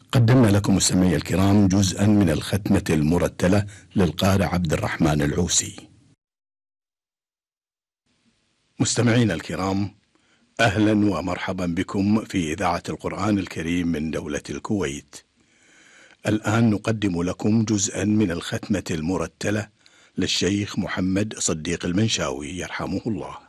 قدمنا لكم مستمعي الكرام جزءا من الختمة المرتلة للقارئ عبد الرحمن العوسي. مستمعينا الكرام، أهلا ومرحبا بكم في إذاعة القرآن الكريم من دولة الكويت. الآن نقدم لكم جزءا من الختمة المرتلة للشيخ محمد صديق المنشاوي يرحمه الله.